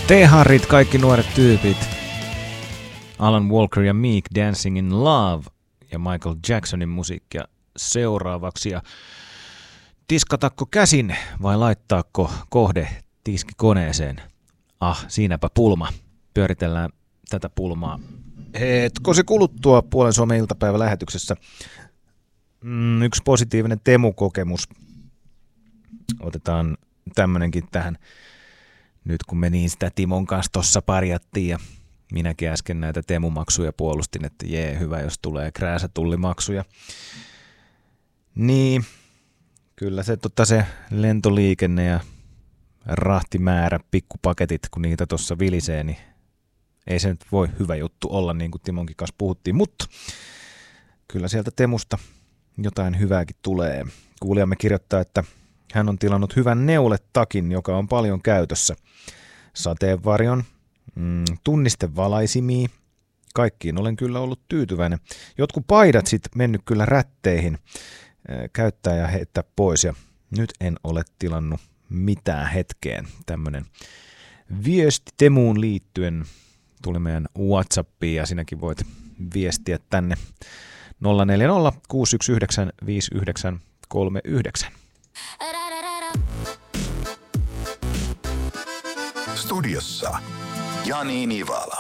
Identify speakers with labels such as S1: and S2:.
S1: T-Harrit, kaikki nuoret tyypit. Alan Walker ja Meek, Dancing in Love ja Michael Jacksonin musiikkia seuraavaksi. Ja tiskatakko käsin vai laittaako kohde tiskikoneeseen? Siinäpä pulma. Pyöritellään tätä pulmaa. Hetkosi kuluttua Puolen Suomen iltapäivälähetyksessä. Yksi positiivinen Temu-kokemus. Otetaan tämmönenkin tähän. Nyt kun me niin sitä Timon kanssa tossa parjattiin ja minäkin äsken näitä Temu-maksuja puolustin, että hyvä jos tulee krääsätullimaksuja. Niin, kyllä se lentoliikenne ja rahtimäärä, pikkupaketit, kun niitä tuossa vilisee, niin ei se nyt voi hyvä juttu olla, niin kuin Timonkin kanssa puhuttiin, mutta kyllä sieltä Temusta jotain hyvääkin tulee. Kuulijamme kirjoittaa, että hän on tilannut hyvän neuletakin, joka on paljon käytössä. Sateenvarjon, tunnistevalaisimia, kaikkiin olen kyllä ollut tyytyväinen. Jotkut paidat sitten mennyt kyllä rätteihin, käyttää ja heittää pois, ja nyt en ole tilannut mitään hetkeen. Tämmöinen viesti Temuun liittyen tuli meidän WhatsAppiin, ja sinäkin voit viestiä tänne 040 619 5939.
S2: Studiossa Jani Nivala.